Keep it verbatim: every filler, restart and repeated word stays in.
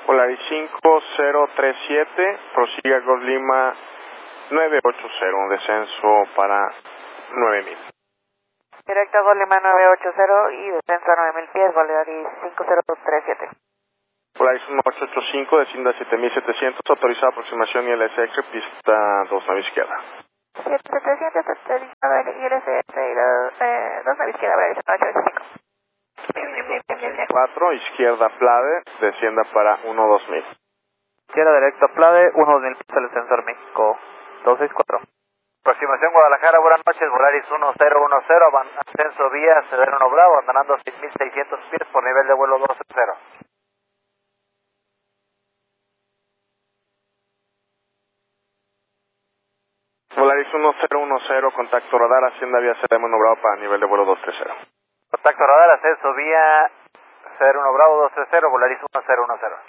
Polaris cinco cero tres siete, prosigue a Golf Lima nueve ocho cero, un descenso para nueve mil. Directo a Golf Lima nueve ocho cero y descenso a nueve mil pies, Polaris cinco cero tres siete. Polaris uno ocho ocho cinco, desciende a siete mil setecientos, autorizada aproximación I L S X, pista dos, nave izquierda. siete mil setecientos, autorizado I L S X y dos, nave izquierda, Polaris uno ocho ocho cinco. cuatro, izquierda Plade, descienda para uno dos mil. Izquierda directo Plade, uno dos mil, el sensor México dos seis cuatro. Aproximación Guadalajara, buenas noches, Volaris uno cero uno cero, ascenso vía Sedano Nublado, abandonando seis mil seiscientos pies por nivel de vuelo dos cero. Volaris uno cero uno cero, contacto radar, hacienda vía Sedano Nublado para nivel de vuelo dos tres cero. Contacto radar, ascenso vía Sedano Nublado dos tres cero, Volaris uno cero uno cero.